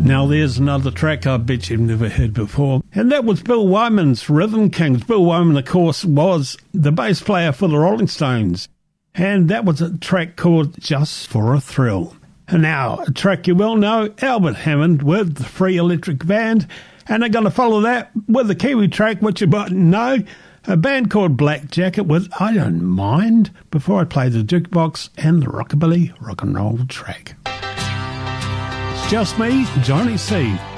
Now there's another track I bet you've never heard before, and that was Bill Wyman's Rhythm Kings. Bill Wyman, of course, was the bass player for the Rolling Stones, and that was a track called Just for a Thrill. And now, a track you well know, Albert Hammond with the Free Electric Band, and I'm going to follow that with a Kiwi track, which you might know, a band called Black Jacket with I Don't Mind, before I play the jukebox and the rockabilly rock and roll track. It's just me, Johnny C.